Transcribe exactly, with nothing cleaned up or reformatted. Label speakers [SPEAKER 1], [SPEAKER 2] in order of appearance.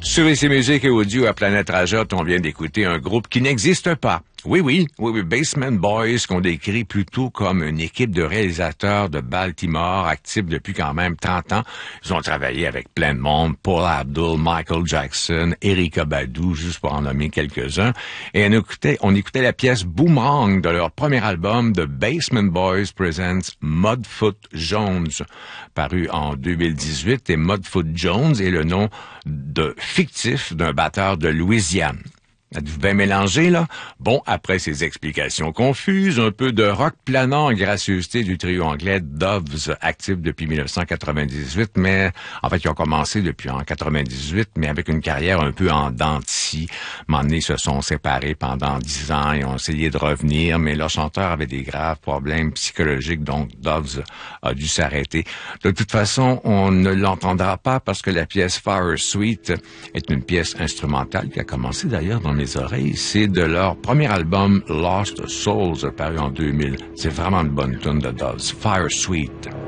[SPEAKER 1] Sur I C Musique et Audio à Planète Rajotte, on vient d'écouter un groupe qui n'existe pas. Oui, oui, oui, oui, Basement Boys, qu'on décrit plutôt comme une équipe de réalisateurs de Baltimore, actifs depuis quand même trente ans. Ils ont travaillé avec plein de monde, Paul Abdul, Michael Jackson, Erykah Badu, juste pour en nommer quelques-uns. Et on écoutait, on écoutait la pièce Boomerang de leur premier album, The Basement Boys Presents Mudfoot Jones, paru en deux mille dix-huit. Et Mudfoot Jones est le nom de fictif d'un batteur de Louisiane. Êtes-vous bien mélangé, là? Bon, après ces explications confuses, un peu de rock planant en gracieuseté du trio anglais Doves, actif depuis dix-neuf cent quatre-vingt-dix-huit, mais en fait, ils ont commencé depuis en quatre-vingt-dix-huit, mais avec une carrière un peu en dents de scie. À un moment donné, ils se sont séparés pendant dix ans et ont essayé de revenir, mais leur chanteur avait des graves problèmes psychologiques, donc Doves a dû s'arrêter. De toute façon, on ne l'entendra pas parce que la pièce Fire Suite est une pièce instrumentale qui a commencé d'ailleurs dans mes oreilles. C'est de leur premier album Lost Souls, paru en deux mille. C'est vraiment une bonne tune de Doves. Fire Suite.